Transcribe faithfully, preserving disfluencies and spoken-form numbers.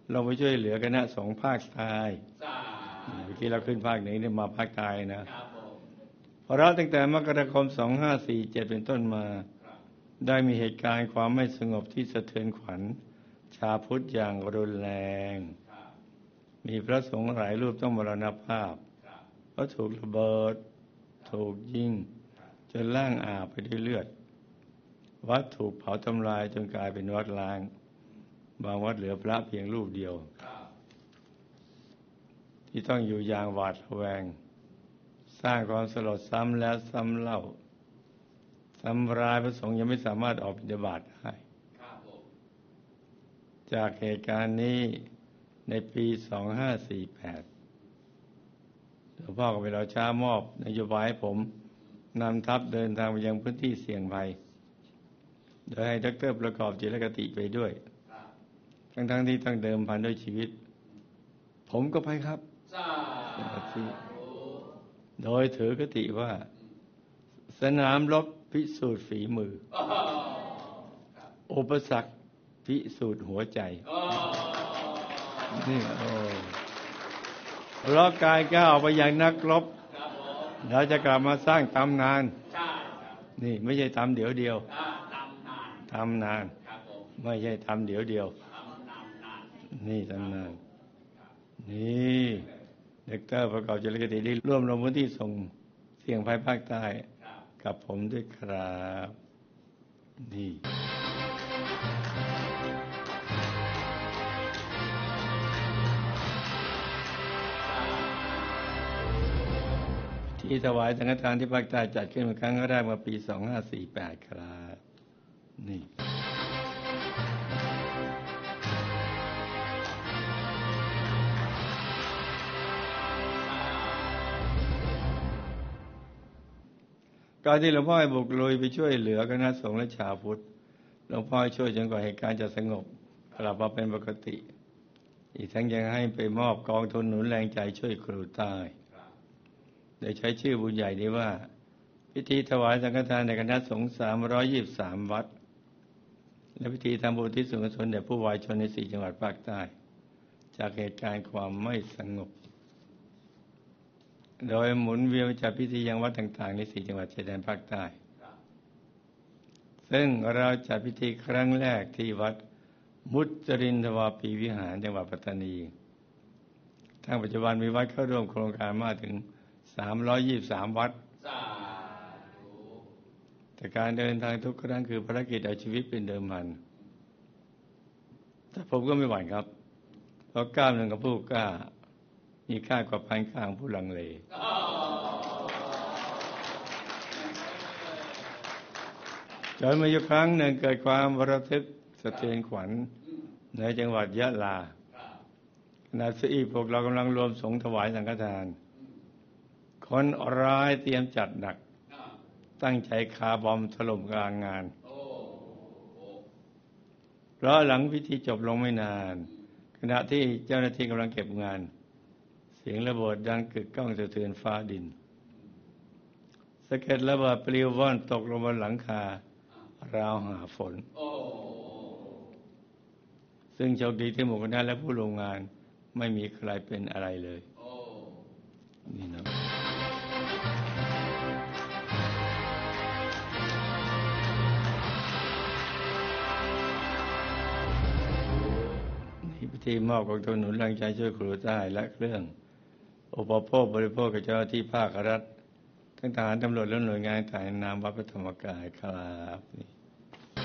ลงไปช่วยเหลือคณะสงฆ์ภาคใต้เมื่อกี้เราขึ้นภาคเหนือเนี่ยมาภาคใต้นะเพราะตั้งแต่มกราคมสองห้าสี่เจ็ดเป็นต้นมาได้มีเหตุการณ์ความไม่สงบที่สะเทือนขวัญชาวพุทธอย่างรุนแรงมีพระสงฆ์หลายรูปต้องมรณภาพเพราะถูกระเบิดถูกยิงจนร่างอาบไปด้วยเลือดวัดถูกเผาทำลายจนกลายเป็นวัดร้างบางวัดเหลือพระเพียงรูปเดียวที่ต้องอยู่อย่างหวาดระแวงสร้างความสลดซ้ำแล้วซ้ำเล่าซ้ำร้ายพระสงฆ์ยังไม่สามารถออกบิณฑบาตได้จากเหตุการณ์นี้ในปีสองห้าสี่แปดหลวงพ่อก็ไปรอช้ามอบนโยบายให้ผมนำทัพเดินทางไปยังพื้นที่เสี่ยงภัยโดยให้ดร.ประกอบจิตรคติไปด้วยทั้งๆที่ต้องเดิมพันด้วยชีวิตผมก็ไปครับโดยถือคติว่าสนามรบพิสูจน์ฝีมืออุปสรรคพิสูจน์หัวใจนี่โอ้เพราะการก้าวไปอย่างนักรบเราจะกลับมาสร้างตำนานนี่ไม่ใช่ทำเดี๋ยวเดียวทำนานไม่ใช่ทำเดี๋ยวเดียวนี่ตำนานนี่ดร.ประกอบจิตรคติได้ร่วมลงพื้นที่ส่งเสี่ยงภัยภาคใต้กับผมด้วยครับนี่ที่ถวายสังฆทานที่ภาคใต้จัดขึ้นเป็นครั้งแรกเมื่อปีสองห้าสี่แปดครับนี่การที่หลวงพ่อให้บุกลุยไปช่วยเหลือคณะสงฆ์และชาวพุทธหลวงพ่อช่วยจนกว่าเหตุการณ์จะสงบกลับมาเป็นปกติอีกทั้งยังให้ไปมอบกองทุนหนุนแรงใจช่วยครูใต้โดยใช้ชื่อบุญใหญ่นี้ว่าพิธีถวายสังฆทานในคณะสงฆ์สามร้อยยี่สิบสามวัดและพิธีทำบุญที่ส่วนกุศลแด่ผู้วายชนในสี่จังหวัดภาคใต้จากเหตุการณ์ความไม่สงบโดยหมุนเวียนจากพิธียังวัดต่างๆในสี่จังหวัดชายแดนภาคใต้ซึ่งเราจัดพิธีครั้งแรกที่วัดมุจรินทวาปีวิหารจังหวัดปัตตานีทั้งปัจจุบันมีวัดเข้าร่วมโครงการมากถึงสามร้อยยี่สิบสามวัดแต่การเดินทางทุกครั้งคือภารกิจเอาชีวิตเป็นเดิมพันแต่ผมก็ไม่หวั่นครับเพราะกล้ามหนึ่งกับผู้กล้ามีค่ากว่าพันข้างผู้ลังเลจนมาอยู่ครั้งหนึ่งเกิดความระทึกสะเทือนขวัญในจังหวัดยะลาขณะที่พวกเรากำลังรวมสงฆ์ถวายสังฆทานคนร้ายเตรียมจัดหนักตั้งใจคาร์บอมถล่มกลางงานเพราะหลังพิธีจบลงไม่นานขณะที่เจ้าหน้าที่กำลังเก็บงานเสียงระเบิดดังกึกก้องสะเทือนฟ้าดินสะเก็ดระเบิดปลิวว่อนตกลงบนหลังคาราวหาฝนซึ่งโชคดีที่หมู่คณะและผู้ร่วมงานไม่มีใครเป็นอะไรเลยนี่นะนี่พิธีมอบกองทุนหนุนแรงใจช่วยครูใต้และเครื่องอุปโภคบริโภคกับเจ้าหน้าที่ภาครัฐทั้งทหารตำรวจและหน่วยงานต่างๆนามวัดพระธรรมกายครับนี่